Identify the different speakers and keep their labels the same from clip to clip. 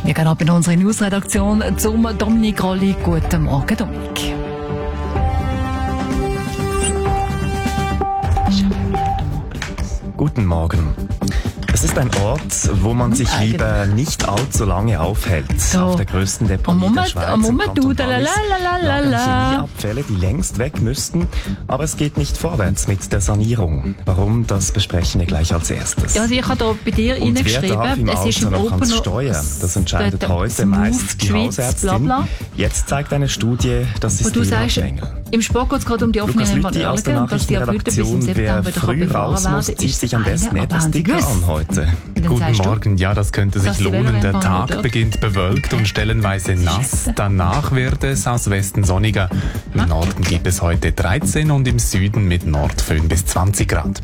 Speaker 1: Wir gehen ab in unsere Newsredaktion zum Dominik Rolli. Guten Morgen, Dominik.
Speaker 2: Guten Morgen. Es ist ein Ort, wo man sich lieber nicht allzu lange aufhält.
Speaker 1: So.
Speaker 2: Auf der größten Deponie der Schweiz im Kanton Wallis lagern Chemieabfälle, die längst weg müssten. Aber es geht nicht vorwärts mit der Sanierung. Warum, das besprechen wir gleich als erstes.
Speaker 1: Ja, also ich habe da bei dir reingeschrieben,
Speaker 2: es ist im noch ans Steuer. Das entscheidet heute meist die Hausärztin. Jetzt zeigt eine Studie, dass es Thema Schwängel.
Speaker 1: Im Sport geht es gerade um die offenen
Speaker 2: Lüthi aus der Nachrichtenredaktion. Wer früh raus muss, zieht sich am besten etwas dicker an heute.
Speaker 3: Guten Morgen. Ja, das könnte sich lohnen. Der Tag beginnt bewölkt und stellenweise nass. Danach wird es aus Westen sonniger. Im Norden gibt es heute 13 und im Süden mit Nordföhn bis 20 Grad.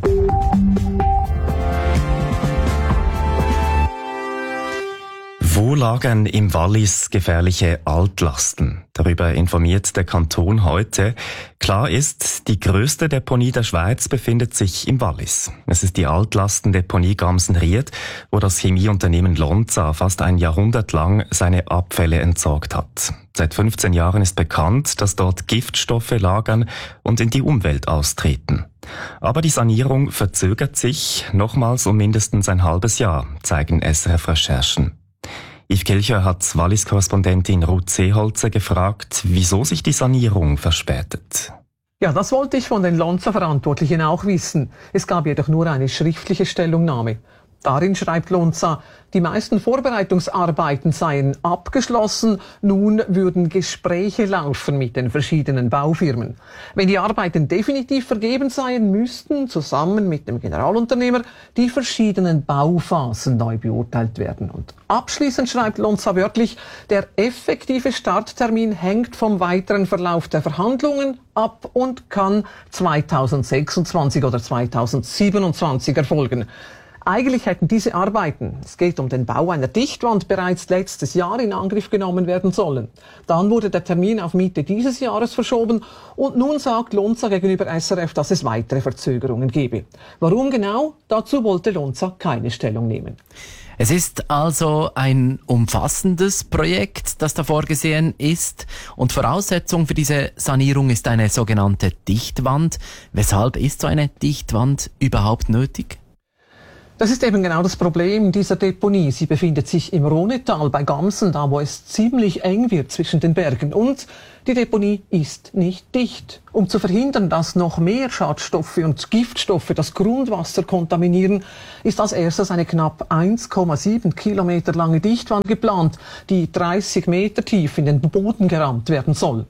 Speaker 2: Wo lagern im Wallis gefährliche Altlasten? Darüber informiert der Kanton heute. Klar ist, die grösste Deponie der Schweiz befindet sich im Wallis. Es ist die Altlastendeponie Gamsenried, wo das Chemieunternehmen Lonza fast ein Jahrhundert lang seine Abfälle entsorgt hat. Seit 15 Jahren ist bekannt, dass dort Giftstoffe lagern und in die Umwelt austreten. Aber die Sanierung verzögert sich nochmals um mindestens ein halbes Jahr, zeigen SRF-Recherchen. Yves Kilcher hat Wallis-Korrespondentin Ruth Seeholzer gefragt, wieso sich die Sanierung verspätet.
Speaker 4: Ja, das wollte ich von den Lonza-Verantwortlichen auch wissen. Es gab jedoch nur eine schriftliche Stellungnahme. Darin schreibt Lonza, die meisten Vorbereitungsarbeiten seien abgeschlossen, nun würden Gespräche laufen mit den verschiedenen Baufirmen. Wenn die Arbeiten definitiv vergeben seien, müssten zusammen mit dem Generalunternehmer die verschiedenen Bauphasen neu beurteilt werden. Und abschließend schreibt Lonza wörtlich, der effektive Starttermin hängt vom weiteren Verlauf der Verhandlungen ab und kann 2026 oder 2027 erfolgen. Eigentlich hätten diese Arbeiten, es geht um den Bau einer Dichtwand, bereits letztes Jahr in Angriff genommen werden sollen. Dann wurde der Termin auf Mitte dieses Jahres verschoben und nun sagt Lonza gegenüber SRF, dass es weitere Verzögerungen gebe. Warum genau? Dazu wollte Lonza keine Stellung nehmen.
Speaker 5: Es ist also ein umfassendes Projekt, das da vorgesehen ist, und Voraussetzung für diese Sanierung ist eine sogenannte Dichtwand. Weshalb ist so eine Dichtwand überhaupt nötig?
Speaker 4: Das ist eben genau das Problem dieser Deponie. Sie befindet sich im Rhonetal bei Gamsen, da wo es ziemlich eng wird zwischen den Bergen. Und die Deponie ist nicht dicht. Um zu verhindern, dass noch mehr Schadstoffe und Giftstoffe das Grundwasser kontaminieren, ist als erstes eine knapp 1,7 Kilometer lange Dichtwand geplant, die 30 Meter tief in den Boden gerammt werden soll.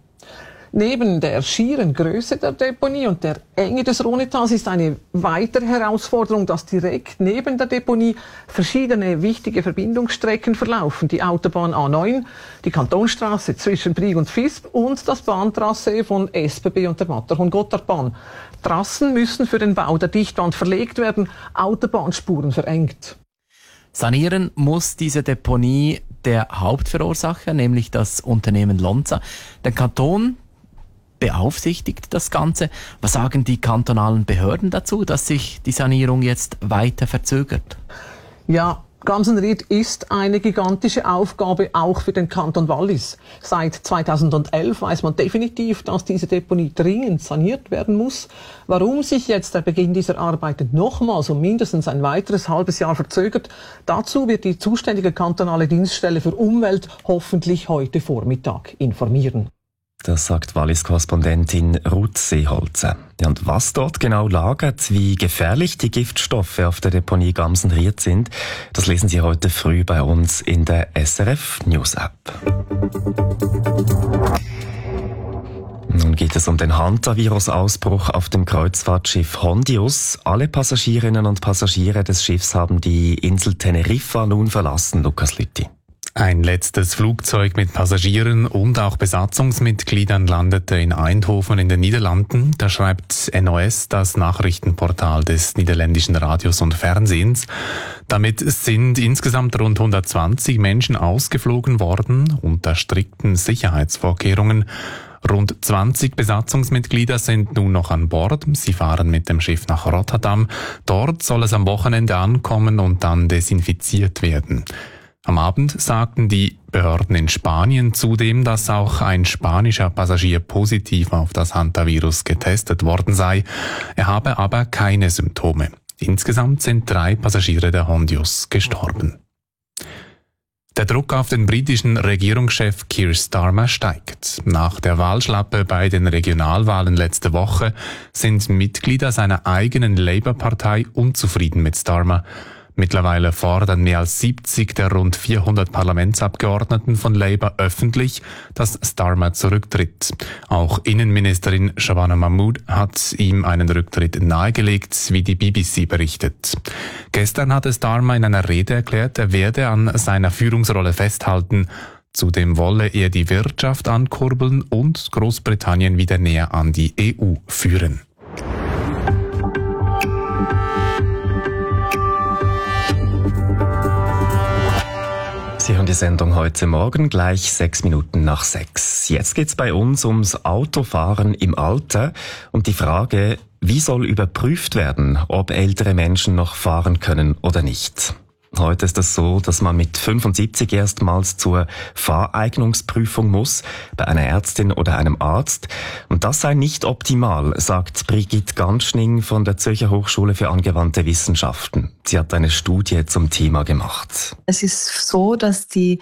Speaker 4: Neben der schieren Größe der Deponie und der Enge des Rhonetals ist eine weitere Herausforderung, dass direkt neben der Deponie verschiedene wichtige Verbindungsstrecken verlaufen. Die Autobahn A9, die Kantonstraße zwischen Brieg und Visp und das Bahntrassee von SBB und der Matterhorn-Gotthardbahn. Trassen müssen für den Bau der Dichtwand verlegt werden, Autobahnspuren verengt.
Speaker 5: Sanieren muss diese Deponie der Hauptverursacher, nämlich das Unternehmen Lonza. Der Kanton beaufsichtigt das Ganze. Was sagen die kantonalen Behörden dazu, dass sich die Sanierung jetzt weiter verzögert?
Speaker 4: Ja, Gamsenried ist eine gigantische Aufgabe auch für den Kanton Wallis. Seit 2011 weiß man definitiv, dass diese Deponie dringend saniert werden muss. Warum sich jetzt der Beginn dieser Arbeiten nochmals um mindestens ein weiteres halbes Jahr verzögert, dazu wird die zuständige kantonale Dienststelle für Umwelt hoffentlich heute Vormittag informieren.
Speaker 2: Das sagt Wallis-Korrespondentin Ruth Seeholzer. Ja, und was dort genau lagert, wie gefährlich die Giftstoffe auf der Deponie Gamsenried sind, das lesen Sie heute früh bei uns in der SRF News App. Nun geht es um den Hantavirus-Ausbruch auf dem Kreuzfahrtschiff Hondius. Alle Passagierinnen und Passagiere des Schiffs haben die Insel Teneriffa nun verlassen, Lukas Lüthi.
Speaker 3: Ein letztes Flugzeug mit Passagieren und auch Besatzungsmitgliedern landete in Eindhoven in den Niederlanden. Da schreibt NOS, das Nachrichtenportal des niederländischen Radios und Fernsehens. Damit sind insgesamt rund 120 Menschen ausgeflogen worden unter strikten Sicherheitsvorkehrungen. Rund 20 Besatzungsmitglieder sind nun noch an Bord. Sie fahren mit dem Schiff nach Rotterdam. Dort soll es am Wochenende ankommen und dann desinfiziert werden. Am Abend sagten die Behörden in Spanien zudem, dass auch ein spanischer Passagier positiv auf das Hantavirus getestet worden sei. Er habe aber keine Symptome. Insgesamt sind 3 Passagiere der Hondius gestorben. Der Druck auf den britischen Regierungschef Keir Starmer steigt. Nach der Wahlschlappe bei den Regionalwahlen letzte Woche sind Mitglieder seiner eigenen Labour-Partei unzufrieden mit Starmer. Mittlerweile fordern mehr als 70 der rund 400 Parlamentsabgeordneten von Labour öffentlich, dass Starmer zurücktritt. Auch Innenministerin Shabana Mahmood hat ihm einen Rücktritt nahegelegt, wie die BBC berichtet. Gestern hatte Starmer in einer Rede erklärt, er werde an seiner Führungsrolle festhalten. Zudem wolle er die Wirtschaft ankurbeln und Großbritannien wieder näher an die EU führen.
Speaker 2: Sie hören die Sendung heute Morgen, gleich 6 Minuten nach 6. Jetzt geht's bei uns ums Autofahren im Alter und die Frage, wie soll überprüft werden, ob ältere Menschen noch fahren können oder nicht. Heute ist es so, dass man mit 75 erstmals zur Fahreignungsprüfung muss, bei einer Ärztin oder einem Arzt. Und das sei nicht optimal, sagt Brigitte Ganschning von der Zürcher Hochschule für angewandte Wissenschaften. Sie hat eine Studie zum Thema gemacht.
Speaker 6: Es ist so, dass die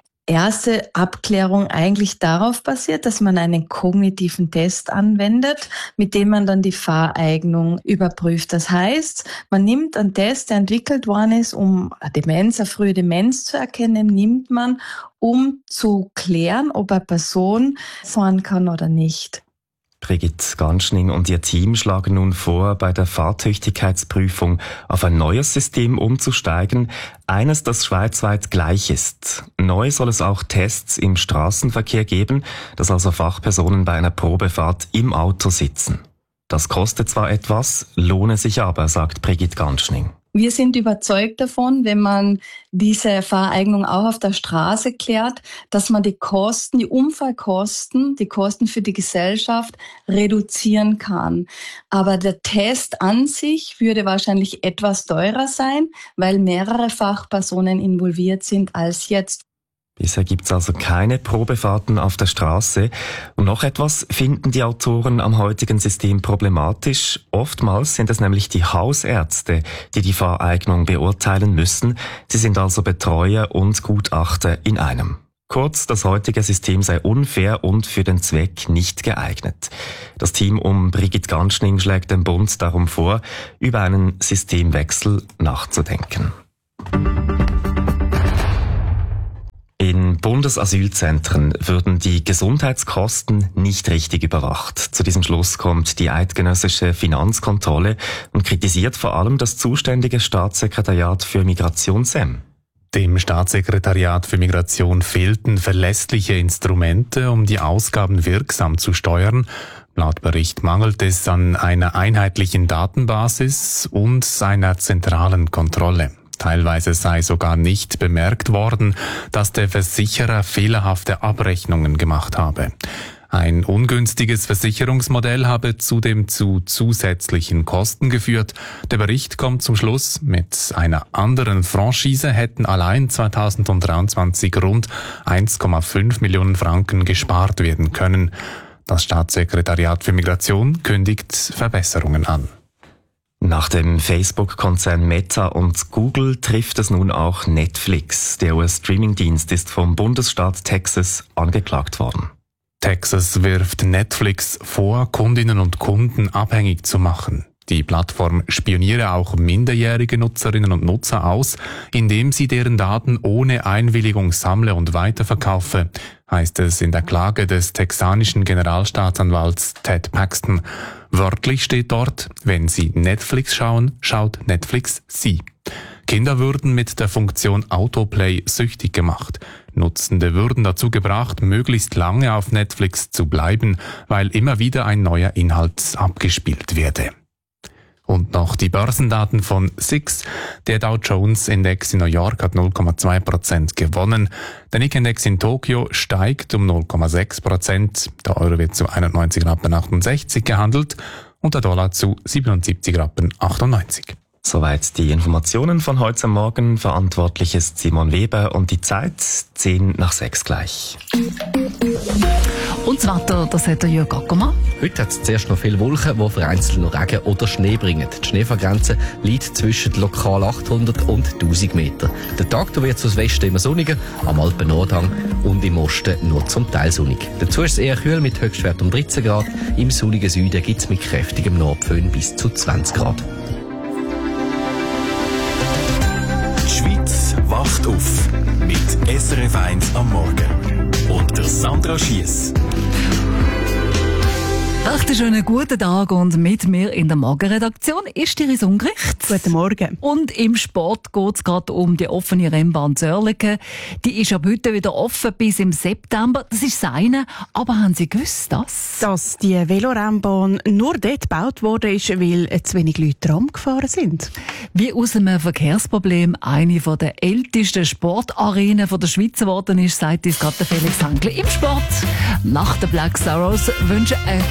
Speaker 6: erste Abklärung eigentlich darauf basiert, dass man einen kognitiven Test anwendet, mit dem man dann die Fahreignung überprüft. Das heißt, man nimmt einen Test, der entwickelt worden ist, um eine frühe Demenz zu erkennen, nimmt man, um zu klären, ob eine Person fahren kann oder nicht.
Speaker 2: Brigitte Ganschning und ihr Team schlagen nun vor, bei der Fahrtüchtigkeitsprüfung auf ein neues System umzusteigen, eines, das schweizweit gleich ist. Neu soll es auch Tests im Straßenverkehr geben, dass also Fachpersonen bei einer Probefahrt im Auto sitzen. Das kostet zwar etwas, lohne sich aber, sagt Brigitte Ganschning.
Speaker 6: Wir sind überzeugt davon, wenn man diese Fahreignung auch auf der Straße klärt, dass man die Kosten, die Unfallkosten, die Kosten für die Gesellschaft reduzieren kann. Aber der Test an sich würde wahrscheinlich etwas teurer sein, weil mehrere Fachpersonen involviert sind als jetzt.
Speaker 2: Bisher gibt's also keine Probefahrten auf der Straße. Und noch etwas finden die Autoren am heutigen System problematisch. Oftmals sind es nämlich die Hausärzte, die die Fahreignung beurteilen müssen. Sie sind also Betreuer und Gutachter in einem. Kurz, das heutige System sei unfair und für den Zweck nicht geeignet. Das Team um Brigitte Ganschning schlägt dem Bund darum vor, über einen Systemwechsel nachzudenken. In Bundesasylzentren würden die Gesundheitskosten nicht richtig überwacht. Zu diesem Schluss kommt die eidgenössische Finanzkontrolle und kritisiert vor allem das zuständige Staatssekretariat für Migration SEM.
Speaker 3: Dem Staatssekretariat für Migration fehlten verlässliche Instrumente, um die Ausgaben wirksam zu steuern. Laut Bericht mangelt es an einer einheitlichen Datenbasis und einer zentralen Kontrolle. Teilweise sei sogar nicht bemerkt worden, dass der Versicherer fehlerhafte Abrechnungen gemacht habe. Ein ungünstiges Versicherungsmodell habe zudem zu zusätzlichen Kosten geführt. Der Bericht kommt zum Schluss, mit einer anderen Franchise hätten allein 2023 rund 1,5 Millionen Franken gespart werden können. Das Staatssekretariat für Migration kündigt Verbesserungen an.
Speaker 2: Nach dem Facebook-Konzern Meta und Google trifft es nun auch Netflix. Der US-Streaming-Dienst ist vom Bundesstaat Texas angeklagt worden.
Speaker 3: Texas wirft Netflix vor, Kundinnen und Kunden abhängig zu machen. Die Plattform spioniere auch minderjährige Nutzerinnen und Nutzer aus, indem sie deren Daten ohne Einwilligung sammle und weiterverkaufe, heißt es in der Klage des texanischen Generalstaatsanwalts Ted Paxton. Wörtlich steht dort, wenn Sie Netflix schauen, schaut Netflix Sie. Kinder würden mit der Funktion Autoplay süchtig gemacht. Nutzende würden dazu gebracht, möglichst lange auf Netflix zu bleiben, weil immer wieder ein neuer Inhalt abgespielt werde. Und noch die Börsendaten von SIX. Der Dow Jones Index in New York hat 0,2% gewonnen. Der Nikkei-Index in Tokio steigt um 0,6%. Der Euro wird zu 91,68 Rappen gehandelt und der Dollar zu 77,98 Rappen.
Speaker 2: Soweit die Informationen von heute Morgen. Verantwortlich ist Simon Weber und die Zeit 5:10 gleich.
Speaker 1: Und das Wetter, das hat der Jörg Ackermann.
Speaker 7: Heute hat es zuerst noch viele Wolken, die vereinzelt noch Regen oder Schnee bringen. Die Schneefallgrenze liegt zwischen lokal 800 und 1000 Meter. Der Tag wird aus Westen immer sonniger, am Alpen-Nordhang und im Osten nur zum Teil sonnig. Dazu ist es eher kühl mit Höchstwert um 13 Grad. Im sonnigen Süden gibt es mit kräftigem Nordföhn bis zu 20 Grad.
Speaker 8: Die Schweiz wacht auf mit SRF 1 am Morgen. Und der Sandra Schiess.
Speaker 1: Recht schönen guten Tag und mit mir in der Morgenredaktion ist Iris Ungericht.
Speaker 9: Guten Morgen.
Speaker 1: Und im Sport geht es gerade um die offene Rennbahn Zörlike. Die ist ab heute wieder offen bis im September. Das ist das eine. Aber haben Sie gewusst,
Speaker 9: dass die Velorennbahn nur dort gebaut worden ist, weil zu wenig Leute Tram gefahren sind?
Speaker 1: Wie aus einem Verkehrsproblem eine der ältesten Sportarenen der Schweiz geworden ist, sagt uns gerade der Felix Hankli im Sport. Nach den Black Sparrows wünschen eine